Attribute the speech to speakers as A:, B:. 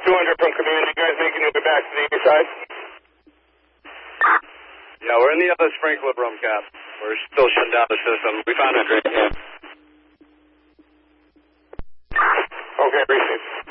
A: 200 from command. You guys making your way back to the east side?
B: Yeah, we're in the other sprinkler room, Cap. We're still shutting down the system. We found a drain.
A: Okay, appreciate it.